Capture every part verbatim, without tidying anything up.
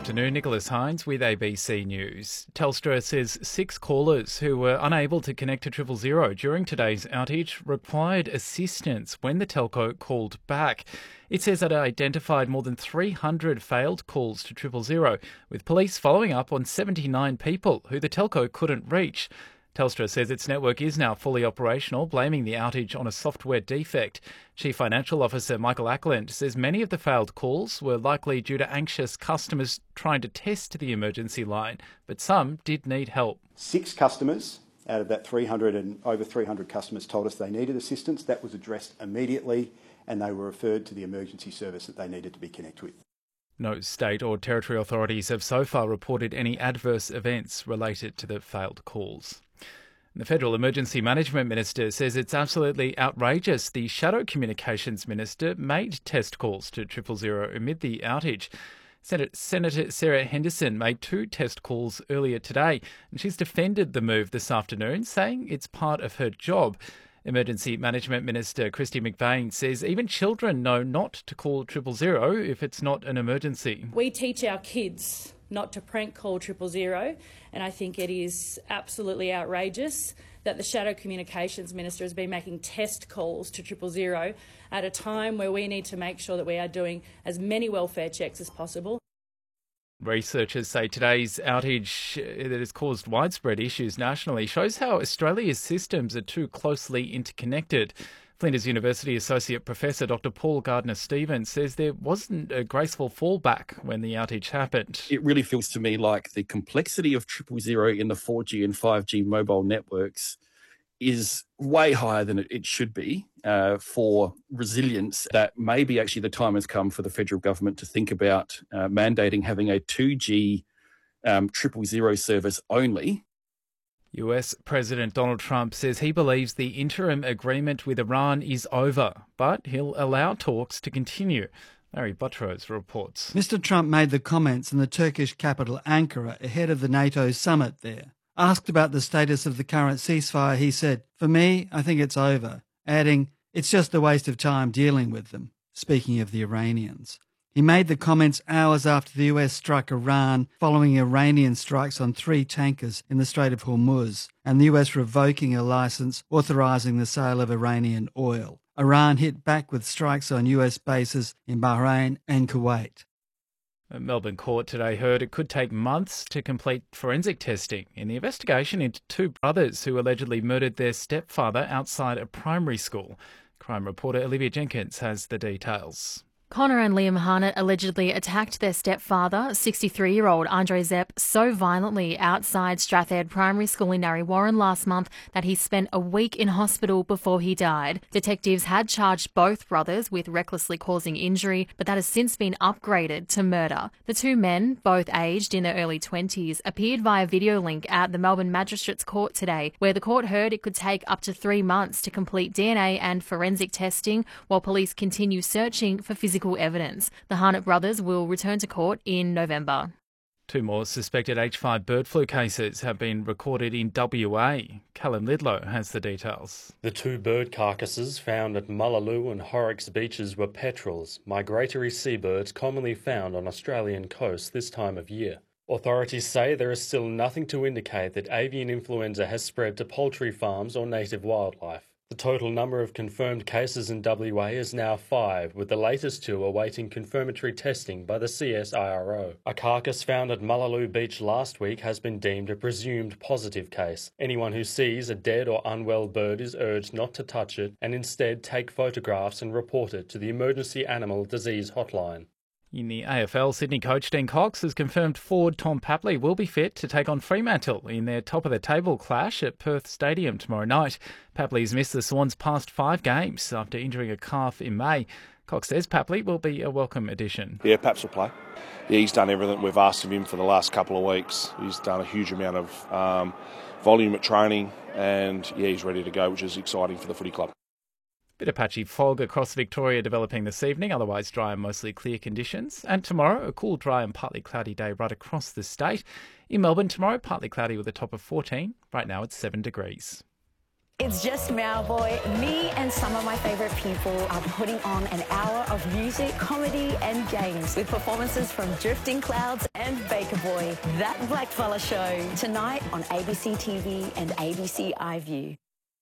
afternoon. Nicholas Hines with A B C News. Telstra says six callers who were unable to connect to Triple Zero during today's outage required assistance when the telco called back. It says that it identified more than three hundred failed calls to Triple Zero, with police following up on seventy-nine people who the telco couldn't reach. Telstra says its network is now fully operational, blaming the outage on a software defect. Chief Financial Officer Michael Ackland says many of the failed calls were likely due to anxious customers trying to test the emergency line, but some did need help. Six customers out of that three hundred and over three hundred customers told us they needed assistance. That was addressed immediately and they were referred to the emergency service that they needed to be connected with. No state or territory authorities have so far reported any adverse events related to the failed calls. The Federal Emergency Management Minister says it's absolutely outrageous the Shadow Communications Minister made test calls to Triple Zero amid the outage. Senate, Senator Sarah Henderson made two test calls earlier today, and she's defended the move this afternoon, saying it's part of her job. Emergency Management Minister Kristy McBain says even children know not to call Triple Zero if it's not an emergency. We teach our kids not to prank call Triple Zero, and I think it is absolutely outrageous that the Shadow Communications Minister has been making test calls to Triple Zero at a time where we need to make sure that we are doing as many welfare checks as possible. Researchers say today's outage that has caused widespread issues nationally shows how Australia's systems are too closely interconnected. Flinders University Associate Professor Doctor Paul Gardner-Stevens says there wasn't a graceful fallback when the outage happened. It really feels to me like the complexity of Triple Zero in the four G and five G mobile networks is way higher than it should be uh, for resilience. That maybe actually the time has come for the federal government to think about uh, mandating having a two G um, Triple Zero service only. U S President Donald Trump says he believes the interim agreement with Iran is over, but he'll allow talks to continue. Larry Buttrose reports. Mister Trump made the comments in the Turkish capital Ankara ahead of the NATO summit there. Asked about the status of the current ceasefire, he said, "For me, I think it's over," adding, "It's just a waste of time dealing with them," speaking of the Iranians. He made the comments hours after the U S struck Iran following Iranian strikes on three tankers in the Strait of Hormuz and the U S revoking a licence authorising the sale of Iranian oil. Iran hit back with strikes on U S bases in Bahrain and Kuwait. A Melbourne court today heard it could take months to complete forensic testing in the investigation into two brothers who allegedly murdered their stepfather outside a primary school. Crime reporter Olivia Jenkins has the details. Connor and Liam Harnett allegedly attacked their stepfather, sixty-three-year-old Andre Zepp, so violently outside Strathayr Primary School in Narre Warren last month that he spent a week in hospital before he died. Detectives had charged both brothers with recklessly causing injury, but that has since been upgraded to murder. The two men, both aged in their early twenties, appeared via video link at the Melbourne Magistrates Court today, where the court heard it could take up to three months to complete D N A and forensic testing while police continue searching for physical evidence. The Harnett brothers will return to court in November. Two more suspected H five bird flu cases have been recorded in W A. Callum Lidlow has the details. The two bird carcasses found at Mullaloo and Horrocks beaches were petrels, migratory seabirds commonly found on Australian coasts this time of year. Authorities say there is still nothing to indicate that avian influenza has spread to poultry farms or native wildlife. The total number of confirmed cases in W A is now five, with the latest two awaiting confirmatory testing by the C S I R O. A carcass found at Mullaloo Beach last week has been deemed a presumed positive case. Anyone who sees a dead or unwell bird is urged not to touch it and instead take photographs and report it to the Emergency Animal Disease Hotline. In the A F L, Sydney coach Dean Cox has confirmed forward Tom Papley will be fit to take on Fremantle in their top-of-the-table clash at Perth Stadium tomorrow night. Papley's missed the Swans' past five games after injuring a calf in May. Cox says Papley will be a welcome addition. Yeah, Paps will play. Yeah, he's done everything we've asked of him for the last couple of weeks. He's done a huge amount of um, volume at training and, yeah, he's ready to go, which is exciting for the footy club. Bit of patchy fog across Victoria developing this evening, otherwise dry and mostly clear conditions. And tomorrow, a cool, dry and partly cloudy day right across the state. In Melbourne tomorrow, partly cloudy with a top of fourteen. Right now it's seven degrees. It's just Mauboy. Me and some of my favourite people are putting on an hour of music, comedy and games with performances from Drifting Clouds and Baker Boy. That Blackfella Show tonight on A B C T V and A B C iView.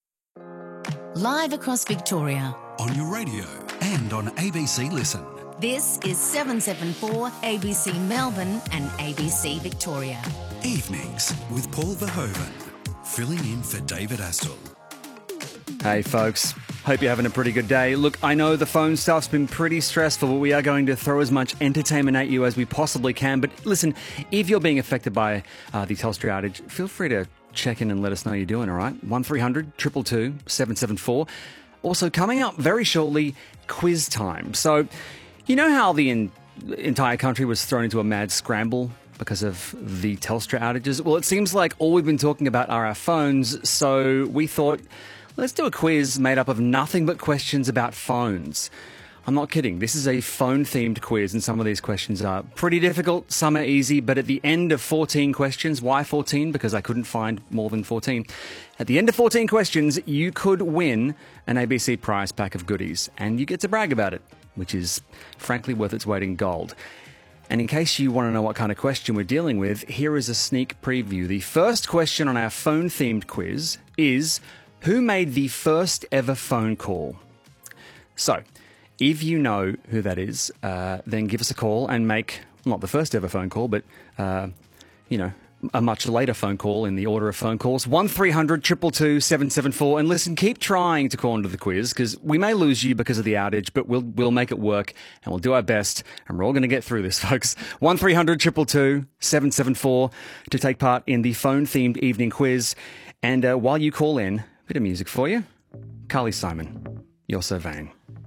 Live across Victoria. On your radio and on A B C Listen. This is seven seven four A B C Melbourne and A B C Victoria. Evenings with Paul Verhoeven, filling in for David Astle. Hey folks, hope you're having a pretty good day. Look, I know the phone stuff's been pretty stressful, but we are going to throw as much entertainment at you as we possibly can. But listen, if you're being affected by uh, the Telstra outage, feel free to check in and let us know you're doing all right. one three hundred two two two seven seven four. Also coming up very shortly, quiz time. So you know how the in- entire country was thrown into a mad scramble because of the Telstra outages? Well, it seems like all we've been talking about are our phones, so we thought, let's do a quiz made up of nothing but questions about phones. I'm not kidding. This is a phone-themed quiz, and some of these questions are pretty difficult, some are easy, but at the end of fourteen questions, why fourteen? Because I couldn't find more than fourteen. At the end of fourteen questions, you could win an A B C prize pack of goodies, and you get to brag about it, which is frankly worth its weight in gold. And in case you want to know what kind of question we're dealing with, here is a sneak preview. The first question on our phone-themed quiz is, who made the first ever phone call? So, if you know who that is, uh, then give us a call and make, not the first ever phone call, but, uh, you know, a much later phone call in the order of phone calls. one three hundred two two two seven seven four. And listen, keep trying to call into the quiz, because we may lose you because of the outage, but we'll we'll make it work and we'll do our best, and we're all going to get through this, folks. one three hundred two two two seven seven four to take part in the phone-themed evening quiz. And uh, while you call in, a bit of music for you. Carly Simon, You're So Vain.